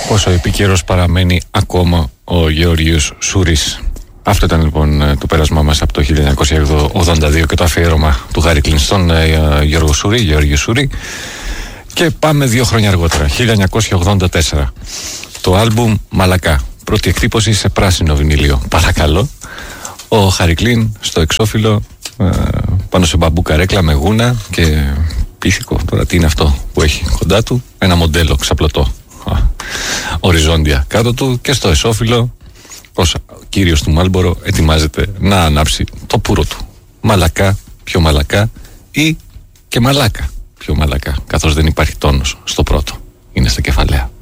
Όσο επίκαιρος παραμένει ακόμα ο Γεώργιος Σούρης. Αυτό ήταν λοιπόν το πέρασμά μας από το 1982 και το αφιέρωμα του Χάρη Κλίν στον Γεώργιο Σούρη. Και πάμε 2 χρόνια αργότερα, 1984. Το άλμπουμ Μαλακά. Πρώτη εκτύπωση σε πράσινο βινίλιο. Παρακαλώ. Ο Χάρη Κλίν στο εξώφυλλο, πάνω σε μπαμπού καρέκλα με γούνα και πίθηκο. Τώρα τι είναι αυτό που έχει κοντά του? Ένα μοντέλο ξαπλωτό, οριζόντια κάτω του, και στο εσώφυλλο ως κύριος του Μάλμπορο ετοιμάζεται να ανάψει το πουρο του. Μαλακά, πιο μαλακά, ή και μαλάκα, πιο μαλακά, καθώς δεν υπάρχει τόνος στο πρώτο, είναι στα κεφαλαία.